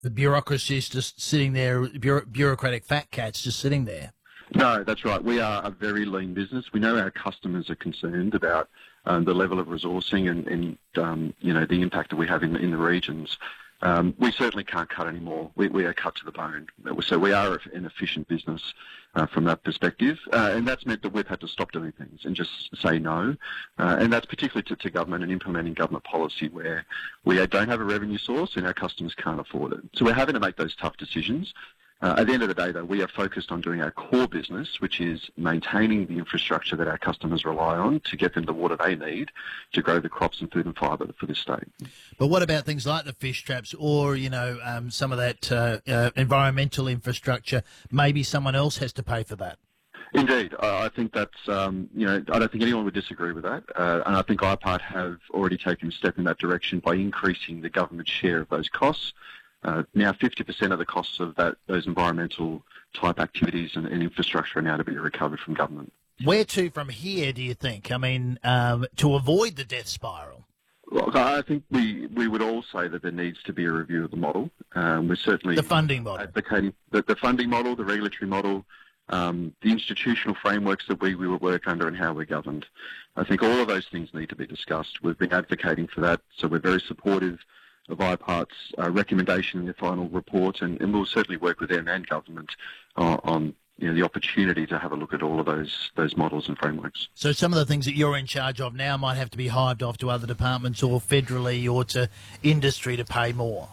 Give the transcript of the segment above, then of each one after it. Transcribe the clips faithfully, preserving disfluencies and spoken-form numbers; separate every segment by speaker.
Speaker 1: The bureaucracy is just sitting there, bureau- bureaucratic fat cats just sitting there.
Speaker 2: No, that's right. We are a very lean business. We know our customers are concerned about um, the level of resourcing and, and um, you know, the impact that we have in, in the regions. Um, we certainly can't cut anymore. We, we are cut to the bone. So we are an efficient business uh, from that perspective. Uh, and that's meant that we've had to stop doing things and just say no. Uh, and that's particularly to, to government and implementing government policy where we don't have a revenue source and our customers can't afford it. So we're having to make those tough decisions. Uh, at the end of the day, though, we are focused on doing our core business, which is maintaining the infrastructure that our customers rely on to get them the water they need to grow the crops and food and fibre for this state.
Speaker 1: But what about things like the fish traps or, you know, um, some of that uh, uh, environmental infrastructure? Maybe someone else has to pay for that.
Speaker 2: Indeed. I think that's, um, you know, I don't think anyone would disagree with that. Uh, and I think I P A R T have already taken a step in that direction by increasing the government share of those costs. Uh, now fifty percent of the costs of that those environmental type activities and, and infrastructure are now to be recovered from government.
Speaker 1: Where to from here, do you think? I mean, um, to avoid the death spiral?
Speaker 2: Look, I think we, we would all say that there needs to be a review of the model. Um, we're certainly
Speaker 1: the funding model,
Speaker 2: advocating the, the funding model, the regulatory model, um, the institutional frameworks that we, we will work under and how we're governed. I think all of those things need to be discussed. We've been advocating for that, so we're very supportive of I P A R T's uh, recommendation in their final report, and, and we'll certainly work with them and government uh, on you know, the opportunity to have a look at all of those those models and frameworks.
Speaker 1: So some of the things that you're in charge of now might have to be hived off to other departments or federally or to industry to pay more?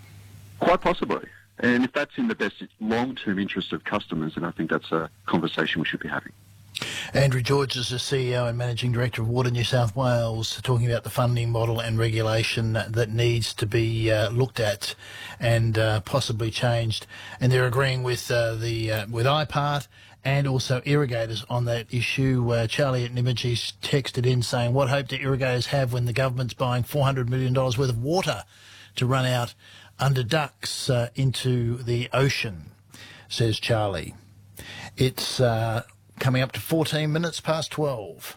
Speaker 2: Quite possibly. And if that's in the best long-term interest of customers, then I think that's a conversation we should be having.
Speaker 1: Andrew George is the C E O and Managing Director of Water New South Wales, talking about the funding model and regulation that needs to be uh, looked at and uh, possibly changed. And they're agreeing with uh, the uh, with I P A R T and also irrigators on that issue. Uh, Charlie at Nymagee texted in saying, what hope do irrigators have when the government's buying four hundred million dollars worth of water to run out under ducts uh, into the ocean, says Charlie. It's... Uh, coming up to fourteen minutes past twelve.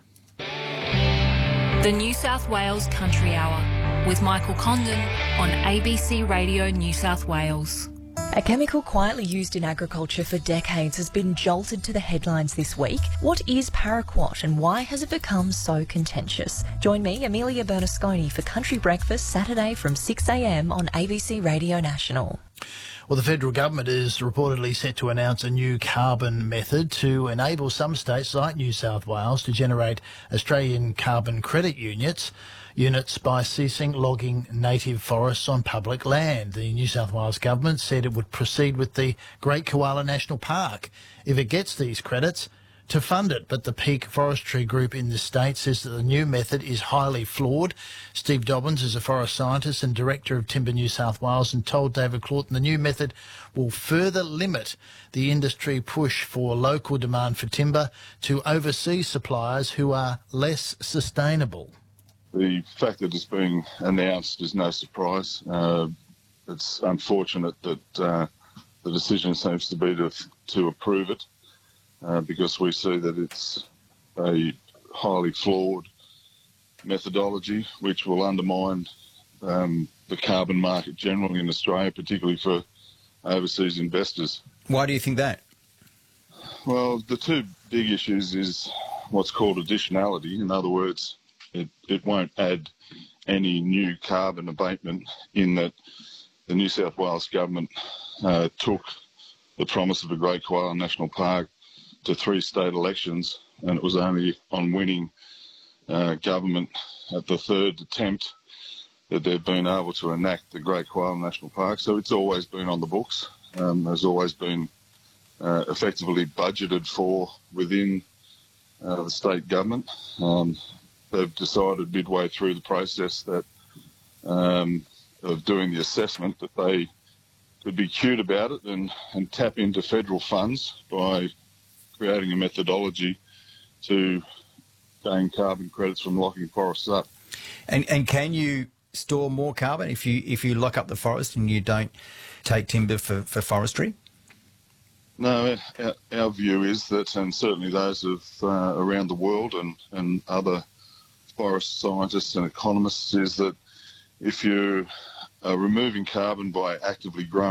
Speaker 3: The New South Wales Country Hour with Michael Condon on A B C Radio New South Wales.
Speaker 4: A chemical quietly used in agriculture for decades has been jolted to the headlines this week. What is paraquat and why has it become so contentious? Join me, Amelia Bernasconi, for Country Breakfast Saturday from six a m on A B C Radio National.
Speaker 1: Well, the federal government is reportedly set to announce a new carbon method to enable some states like New South Wales to generate Australian carbon credit units units by ceasing logging native forests on public land. The New South Wales government said it would proceed with the Great Koala National Park if it gets these credits to fund it, but the Peak Forestry Group in the state says that the new method is highly flawed. Steve Dobbins is a forest scientist and director of Timber New South Wales and told David Claughton the new method will further limit the industry push for local demand for timber to overseas suppliers who are less sustainable.
Speaker 5: The fact that it's being announced is no surprise. Uh, it's unfortunate that uh, the decision seems to be to, to approve it. Uh, because we see that it's a highly flawed methodology which will undermine um, the carbon market generally in Australia, particularly for overseas investors.
Speaker 6: Why do you think that?
Speaker 5: Well, the two big issues is what's called additionality. In other words, it, it won't add any new carbon abatement in that the New South Wales government uh, took the promise of a Great Koala National Park to three state elections, and it was only on winning uh, government at the third attempt that they've been able to enact the Great Koala National Park. So it's always been on the books. Um, has always been uh, effectively budgeted for within uh, the state government. Um, they've decided midway through the process that um, of doing the assessment that they could be cute about it and, and tap into federal funds by creating a methodology to gain carbon credits from locking forests up.
Speaker 6: And and can you store more carbon if you if you lock up the forest and you don't take timber for, for forestry?
Speaker 5: No, our, our view is that, and certainly those of uh, around the world and, and other forest scientists and economists, is that if you are removing carbon by actively growing